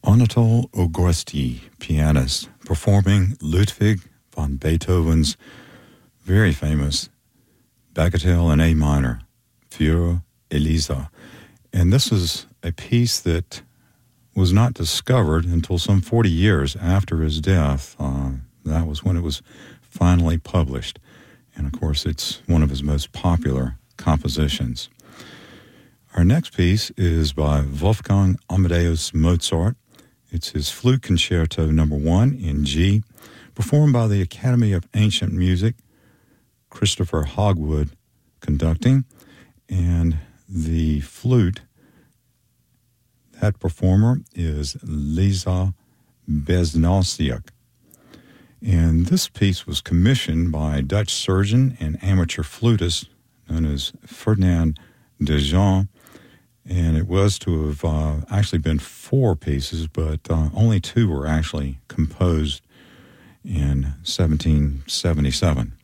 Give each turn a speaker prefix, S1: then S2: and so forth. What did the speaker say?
S1: Anatol Ogorsky, pianist, performing Ludwig van Beethoven's very famous Bagatelle in A minor, Für Elisa. And this is a piece that was not discovered until some 40 years after his death. That was when it was finally published. And of course, it's one of his most popular compositions. Our next piece is by Wolfgang Amadeus Mozart. It's his Flute Concerto No. 1 in G, performed by the Academy of Ancient Music, Christopher Hogwood conducting, and the flute, that performer is Lisa Besnosiuk. And this piece was commissioned by a Dutch surgeon and amateur flutist known as Ferdinand de Jong, and it was to have actually been 4 pieces, but only 2 were actually composed in 1777.